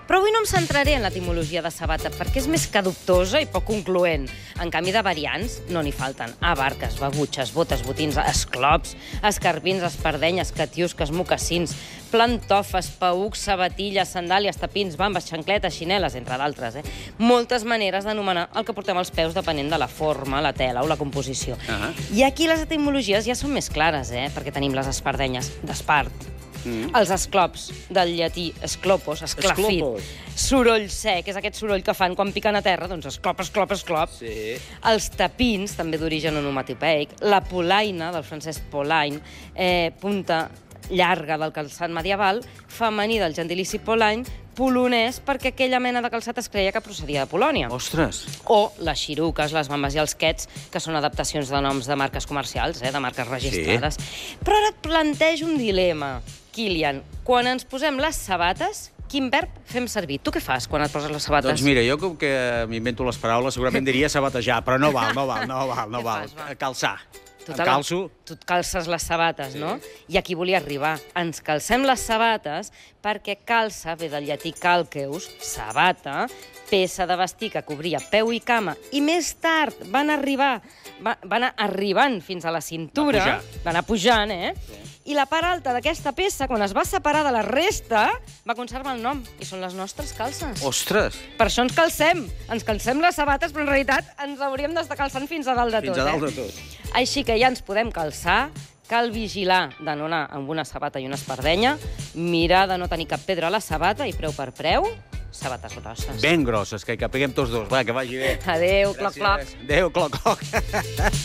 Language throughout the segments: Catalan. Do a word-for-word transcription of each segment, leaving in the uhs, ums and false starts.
Però avui no em centraré en l'etimologia de sabata, perquè és més que dubtosa i poc concloent. En canvi de variants, no n'hi falten. Abarques, babutxes, botes, botins, esclops, escarpins, espardenyes, catiusques, mocassins, plantofes, paücs, sabatilles, sandàlies, tapins, bambes, xancletes, xineles, entre d'altres. Eh? Moltes maneres d'anomenar el que portem als peus depenent de la forma, la tela o la composició. Uh-huh. I aquí les etimologies ja són més clares, eh? Perquè tenim les espardenyes d'espart, mm. els esclops, del llatí esclopos, esclafit, esclopos. Soroll sec, és aquest soroll que fan quan piquen a terra, doncs esclop, esclop, esclop. Sí. Els tapins, també d'origen onomatopeic, la polaina, del francès polain, eh, punta llarga del calçat medieval, femení del gentilici polain, polonès, perquè aquella mena de calçat es creia que procedia de Polònia. Ostres! O les xiruques, les bambes i els quets, que són adaptacions de noms de marques comercials, eh, de marques registrades. Sí. Però ara et plantejo un dilema, Kilian. Quan ens posem les sabates, quin verb fem servir? Tu què fas quan et poses les sabates? Doncs mira, jo com que m'invento les paraules, segurament diria sabatejar, però no val, no val, no val, no val. Fas, va? Calçar. Tu em calço. Tu et calces les sabates, sí. No? I aquí volia arribar. Ens calcem les sabates perquè calça ve del llatí calceus, sabata, peça de vestir que cobria peu i cama, i més tard van arribar, va, va anar arribant fins a la cintura, va, va anar pujant, eh? Sí. I la part alta d'aquesta peça, quan es va separar de la resta, va conservar el nom, i són les nostres calces. Ostres! Per això ens calcem. Ens calcem les sabates, però en realitat ens hauríem d'estar calçant fins a dalt de tot. Fins a dalt eh? de tot. Així que ja ens podem calçar, cal vigilar de no anar amb una sabata i una espardenya, mirar de no tenir cap pedra a la sabata i preu per preu, sabates grosses. Ben grosses, que hi capiguem tots dos. Va, que vagi bé. Adéu, cloc, cloc. Adéu, cloc, cloc.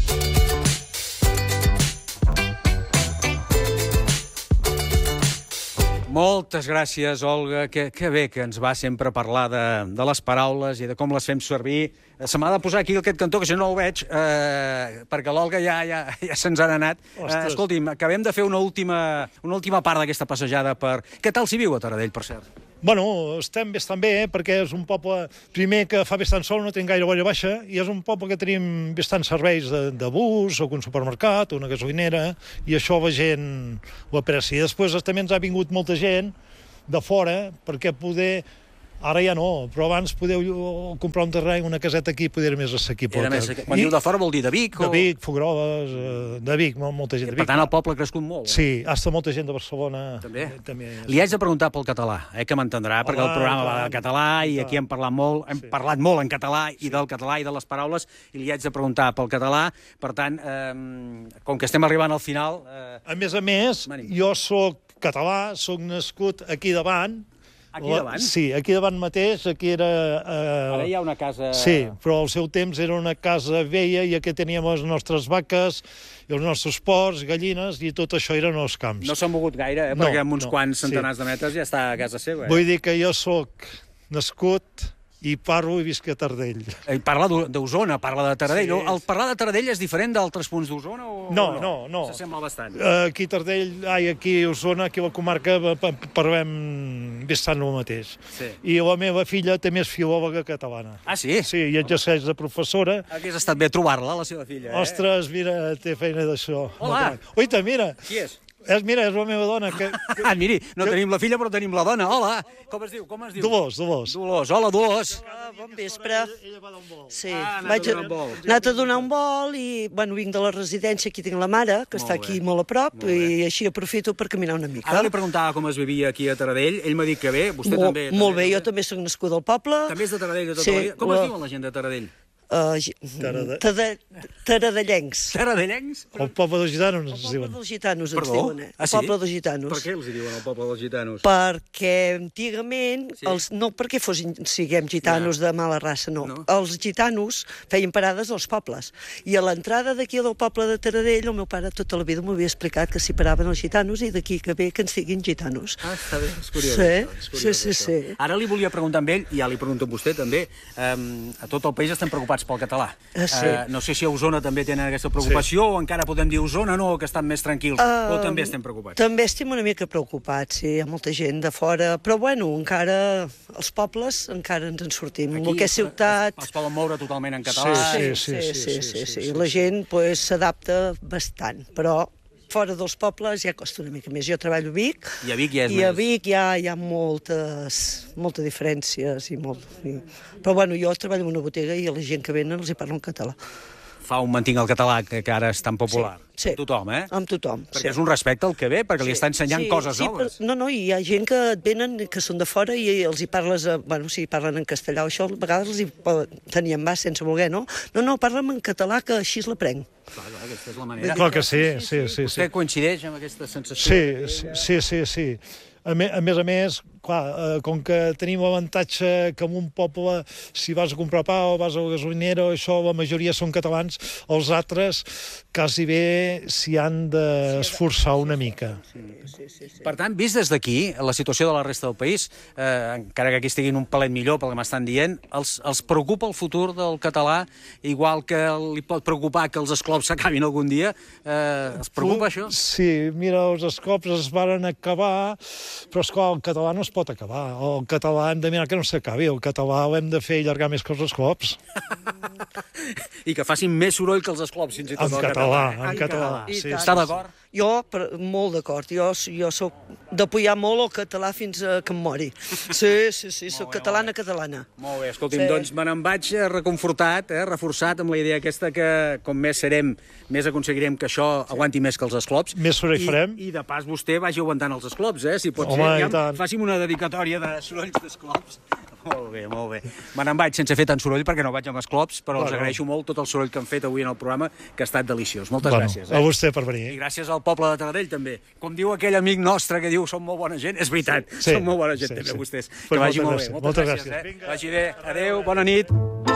Moltes gràcies, Olga. Que, que bé que ens va sempre parlar de, de les paraules i de com les fem servir. Se m'ha de posar aquí aquest cantó, que si no ho veig, eh, perquè l'Olga ja, ja, ja se'ns ha anat. Eh, escolti'm, acabem de fer una última, una última part d'aquesta passejada per... Què tal s'hi viu a Taradell, per cert? Bueno, estem bastant bé, eh, perquè és un poble, primer, que fa bastant sol, no tenim gaire boira baixa, i és un poble que tenim bastants serveis de, de bus, o un supermercat, o una gasolinera, i això la gent ho aprecia. Després també ens ha vingut molta gent de fora, perquè poder... Ara ja no, però abans podeu comprar un terreny, una caseta aquí, poder més assequible. Era més assequible. Quan diu de fora vol dir de Vic? De Vic, Fogroles, de Vic, molta gent de Vic. Per tant, el poble ha crescut molt. Sí, hasta molta gent de Barcelona. També? Li haig de preguntar pel català, eh, que m'entendrà, perquè el programa va del català i aquí hem parlat molt, hem parlat molt en català i del català i de les paraules, i li haig de preguntar pel català. Per tant, com que estem arribant al final... A més a més, jo soc català, soc nascut aquí davant. Aquí davant? Sí, aquí davant mateix, aquí era... Eh... Ara hi ha una casa... Sí, però al seu temps era una casa vella i aquí teníem les nostres vaques, i els nostres porcs, gallines, i tot això eren els camps. No s'ha mogut gaire, eh? No, perquè amb uns no, quants centenars sí. de metres ja està a casa seva. Eh? Vull dir que jo sóc nascut i parlo i visc a Taradell. Ell parla d'Osona, parla de Taradell. Sí. El parlar de Taradell és diferent d'altres punts d'Osona o no? No, no, no. S'assembla bastant. Aquí a Taradell, ai, aquí a Osona, aquí a la comarca, parlem bastant el mateix. Sí. I la meva filla també és filòloga catalana. Ah, sí? Sí, i exerceix de professora. Hauria estat bé trobar-la, la seva filla, eh? Ostres, mira, té feina d'això. Hola! Oita, mira! Qui és? És, mira, és la meva dona. Que, que... Ah, miri, no que... tenim la filla, però tenim la dona. Hola! Com es diu? Com es diu? Dolors, Dolors. Dolors. Hola, Dolors. Hola, bon vespre. Ella va d'un vol. Sí, ah, vaig a, anat a donar un vol i, bueno, vinc de la residència, aquí tinc la mare, que molt està aquí bé. molt a prop, molt i així aprofito per caminar una mica. Ara li preguntava com es vivia aquí a Taradell, ell m'ha dit que bé, vostè molt, també... Molt també, bé, jo també soc nascuda al poble. També és de Taradell de tota sí, la vida? Com la... es diuen la gent de Taradell? Uh, Taradellencs. Taradellencs? El poble dels gitanos ens diuen. El poble dels gitanos ens Perdó? diuen, eh? Ah, sí? El poble dels gitanos. Per què els diuen el poble dels gitanos? Perquè antigament, sí. els, no perquè fossin, siguem gitanos no. de mala raça, no. no. Els gitanos feien parades als pobles. I a l'entrada d'aquí del poble de Taradell, el meu pare tota la vida m'havia explicat que s'hi paraven els gitanos i d'aquí que ve que ens diguin gitanos. Ah, està bé, és curiós. Sí, això, és curiós, sí, sí, sí. Ara li volia preguntar amb ell, i ja li pregunto a vostè també, um, a tot el país estem preocupats pel català. Ah, sí. uh, no sé si a Osona també tenen aquesta preocupació, sí. o encara podem dir Osona no, que estan més tranquils, uh, o també estem preocupats? També estem una mica preocupats, sí, hi ha molta gent de fora, però bueno, encara els pobles encara ens en sortim. Aquí el que és ciutat... Es, es poden moure totalment en català. Sí, sí, sí, sí, sí, sí, sí, sí, sí. La gent pues, s'adapta bastant, però fora dels pobles ja costa una mica més. Jo treballo a Vic, I a Vic ja és i a més. Vic ja hi ha moltes, moltes diferències. I molt, i... Però bueno, jo treballo en una botiga i a la gent que venen els hi parlo en català. Fa un mantinc el català, que, que ara és tan popular. Sí, sí. Amb tothom, eh? Amb tothom, Perquè sí. és un respecte al que ve, perquè li està ensenyant sí, coses sí, noves. Però, no, no, i hi ha gent que et venen, que són de fora i els hi parles, a, bueno, si parlen en castellà o això, a vegades els hi tenien va sense voler, no? No, no, parla'm en català, que així l'aprenc. Clar, clar, aquesta és la manera. Clar que sí, sí, sí. Vostè sí. coincideix amb aquesta sensació? Sí, sí, sí, sí. A, me, a més a més, clar, eh, com que tenim l'avantatge que en un poble, si vas a comprar pa o vas a la gasolinera, això la majoria són catalans, els altres quasi bé s'hi han d'esforçar una mica. Sí, sí, sí. Per tant, vist des d'aquí, la situació de la resta del país, eh, encara que aquí estiguin un palet millor pel que m'estan dient, els, els preocupa el futur del català, igual que li pot preocupar que els esclops s'acabin algun dia? Eh, els preocupa això? Sí, mira, els esclops es varen acabar, però esclar, el català no es pot acabar. El català hem de mirar que no s'acabi. El català l'hem de fer allargar més que els esclops. I que facin més soroll que els esclops, fins i tot. En el català, eh? en català. I Sí, tant. Està d'acord? Jo, per, molt d'acord. Jo, jo soc d'apoyar molt el català fins a que em mori. Sí, sí, sí, soc bé, catalana, molt catalana. Molt bé, escolti'm, Sí. doncs me n'en vaig eh, reconfortat, eh, reforçat amb la idea aquesta que com més serem, més aconseguirem que això aguanti més que els esclops. Més soroll I, farem. I de pas vostè vagi aguantant els esclops, eh? Si pot Home, ser, i ja tant. faci'm una dedicatòria de sorolls d'esclops. Molt bé, molt bé. Me n'en vaig sense fer tant soroll perquè no vaig amb esclops, però Bueno. us agraeixo molt tot el soroll que han fet avui en el programa, que ha estat deliciós. Moltes Bueno, gràcies. a Eh? vostè per I venir. gràcies al poble de Taradell, també. Com diu aquell amic nostre que diu som molt bona gent, és veritat, Sí, són molt bona gent, sí, també, sí. vostès. Pues Que vagi moltes molt bé. gràcies, Moltes moltes gràcies. gràcies. Eh? Vagi bé. Adéu, bona nit.